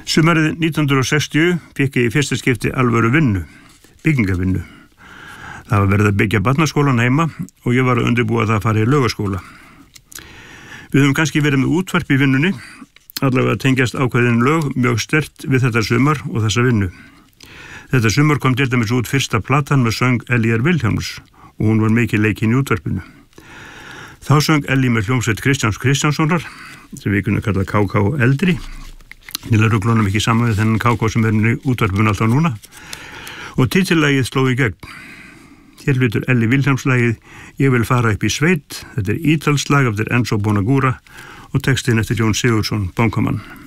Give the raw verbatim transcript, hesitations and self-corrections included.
Sumarið nítján hundruð sextíu fékk ég í fyrsta skipti alvöru vinnu, byggingavinnu. Það var verið að byggja barnaskólan heima og ég var að undirbúa það að fara í laugaskóla. Við höfum kannski verið með útvarp í vinnunni, allavega tengjast ákveðin lög mjög sterkt við þetta sumar og þessa vinnu. Þetta sumar kom til dæmis út fyrsta platan með söng Elíar Vilhjálms og hún var mikið leikinn í útvarpinu. Þá söng Elí með hljómsveit Kristjáns Kristjánssonar, sem við kunum kalla K K eldri. Ég lær ruglunum ekki saman við þennan K K sem er í útvarpinu alltaf núna. Og titillagið sló í gegn. Hér hlutur Elí Vilhjálmslagið Ég vil fara upp í sveit. Þetta er ítalslag eftir Enzo Bonagura og textin eftir Jón Sigurðsson, bankamann.